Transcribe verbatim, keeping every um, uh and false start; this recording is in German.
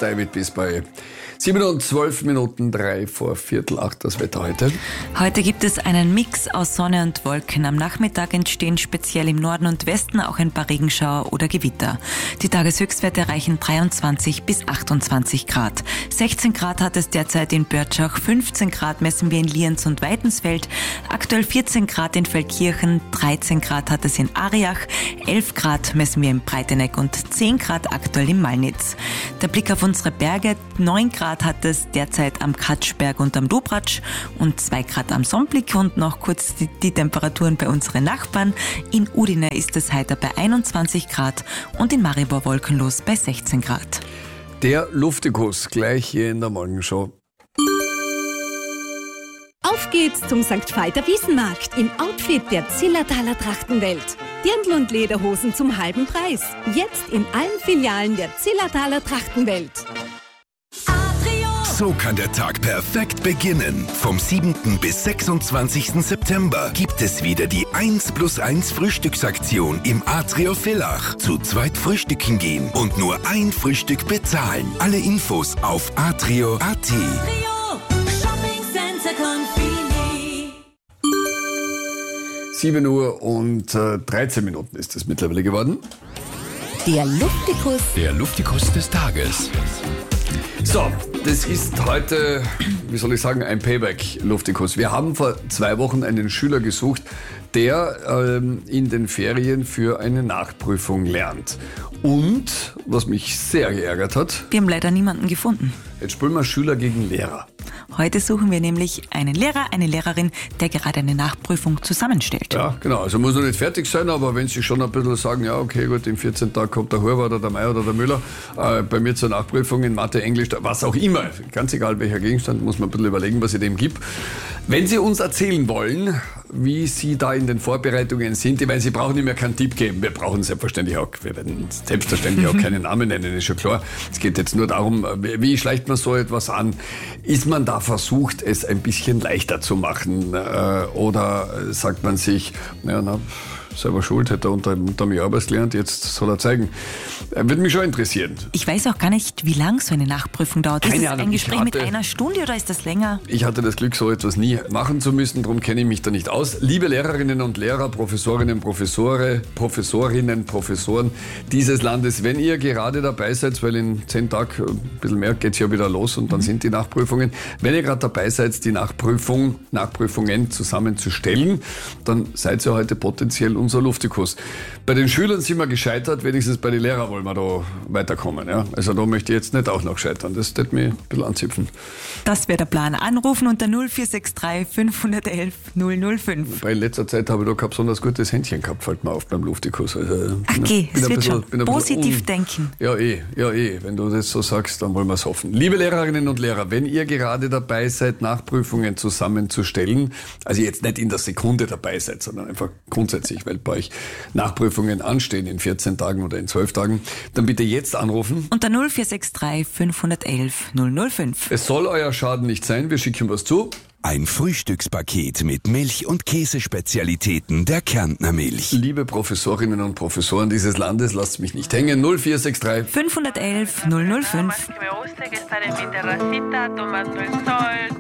David bis bei sieben und zwölf Minuten, drei vor Viertel acht das Wetter heute. Heute gibt es einen Mix aus Sonne und Wolken. Am Nachmittag entstehen speziell im Norden und Westen auch ein paar Regenschauer oder Gewitter. Die Tageshöchstwerte erreichen dreiundzwanzig bis achtundzwanzig Grad. sechzehn Grad hat es derzeit in Börtschach, fünfzehn Grad messen wir in Lienz und Weidensfeld, aktuell vierzehn Grad in Feldkirchen, dreizehn Grad hat es in Ariach, elf Grad messen wir in Breiteneck und zehn Grad aktuell in Malnitz. Der Blick auf unsere Berge, neun Grad hat es derzeit am Katschberg und am Dobratsch und zwei Grad am Sonnblick und noch kurz die, die Temperaturen bei unseren Nachbarn. In Udine ist es heiter bei einundzwanzig Grad und in Maribor wolkenlos bei sechzehn Grad. Der Luftikus gleich hier in der Morgenshow. Auf geht's zum Sankt Veit Wiesenmarkt im Outfit der Zillertaler Trachtenwelt. Dirndl und Lederhosen zum halben Preis. Jetzt in allen Filialen der Zillertaler Trachtenwelt. So kann der Tag perfekt beginnen. Vom siebten bis sechsundzwanzigsten September gibt es wieder die eins plus eins Frühstücksaktion im Atrio Villach. Zu zweit frühstücken gehen und nur ein Frühstück bezahlen. Alle Infos auf atrio punkt at. sieben Uhr und äh, dreizehn Minuten ist es mittlerweile geworden. Der Luftikus. Der Luftikus des Tages. So, das ist heute, wie soll ich sagen, ein Payback-Luftikus. Wir haben vor zwei Wochen einen Schüler gesucht, der ähm, in den Ferien für eine Nachprüfung lernt. Und, was mich sehr geärgert hat, Wir haben leider niemanden gefunden. jetzt spielen wir Schüler gegen Lehrer. Heute suchen wir nämlich einen Lehrer, eine Lehrerin, der gerade eine Nachprüfung zusammenstellt. Ja, genau. Also muss noch nicht fertig sein, aber wenn Sie schon ein bisschen sagen, ja, okay, gut, in vierzehn Tagen kommt der Horvath oder der Meier oder der Müller äh, bei mir zur Nachprüfung in Mathe, Englisch, was auch immer, ganz egal welcher Gegenstand, muss man ein bisschen überlegen, was ich dem gibt. Wenn Sie uns erzählen wollen, wie Sie da in den Vorbereitungen sind, ich meine, Sie brauchen nicht mehr keinen Tipp geben. Wir brauchen selbstverständlich auch, wir werden selbstverständlich auch keinen Namen nennen, ist schon klar. Es geht jetzt nur darum, wie schleicht man so etwas an? Ist man da versucht, es ein bisschen leichter zu machen? Äh, oder sagt man sich, ja, na, selber schuld, hätte er unter, unter mir Arbeits gelernt, jetzt soll er zeigen. Äh, würde mich schon interessieren. Ich weiß auch gar nicht, wie lang so eine Nachprüfung dauert. Keine ist es Ahnung, ein ich Gespräch mit rate- einer Stunde oder ist das länger? Ich hatte das Glück, so etwas nie machen zu müssen, darum kenne ich mich da nicht aus. Liebe Lehrerinnen und Lehrer, Professorinnen, Professore, Professorinnen, Professoren dieses Landes, wenn ihr gerade dabei seid, weil in zehn Tagen, ein bisschen mehr, geht es ja wieder los und dann mhm. sind die Nachprüfungen. Wenn ihr gerade dabei seid, die Nachprüfung, Nachprüfungen zusammenzustellen, dann seid ihr heute potenziell unser Luftikus. Bei den Schülern sind wir gescheitert, wenigstens bei den Lehrern wollen wir da weiterkommen. Ja? Also da möchte ich jetzt nicht auch noch scheitern, das wird mich ein bisschen anzipfen. Das wäre der Plan. Anrufen unter null vier sechs drei fünf eins eins null null fünf. Bei in letzter Zeit habe ich da kein besonders gutes Händchen gehabt, fällt mir auf beim Luftikus. Also, Ach okay, es wird schon. Bin ein Positiv bisschen un- denken. Ja eh, ja eh. Wenn du das so sagst, dann wollen wir es hoffen. Liebe Lehrerinnen und Lehrer, wenn ihr gerade dabei seid, Nachprüfungen zusammenzustellen, also jetzt nicht in der Sekunde dabei seid, sondern einfach grundsätzlich, weil bei euch Nachprüfungen anstehen in vierzehn Tagen oder in zwölf Tagen, dann bitte jetzt anrufen. Unter null vier sechs drei fünf eins eins null null fünf. Es soll euer Schaden nicht sein, wir schicken was zu. Ein Frühstückspaket mit Milch- und Käsespezialitäten der Kärntner Milch. Liebe Professorinnen und Professoren dieses Landes, lasst mich nicht hängen. null vier sechs drei fünf eins eins null null fünf. Que me guste que estar en mi terracita tomando el sol.